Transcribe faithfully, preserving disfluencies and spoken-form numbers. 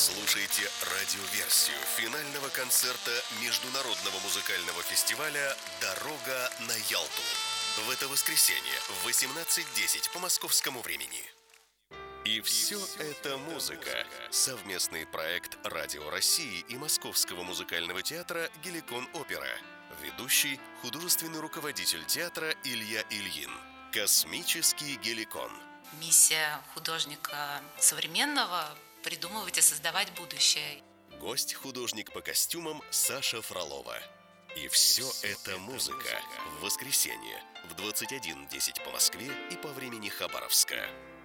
слушаете радиоверсию финального концерта Международного музыкального фестиваля «Дорога на Ялту». В это воскресенье в восемнадцать десять по московскому времени. И все это музыка. Совместный проект Радио России и Московского музыкального театра «Геликон Опера». Ведущий – художественный руководитель театра Илья Ильин. Космический Геликон. Миссия художника современного – придумывать и создавать будущее. Гость – художник по костюмам Саша Фролова. И все это музыка. В воскресенье в двадцать один десять по Москве и по времени Хабаровска.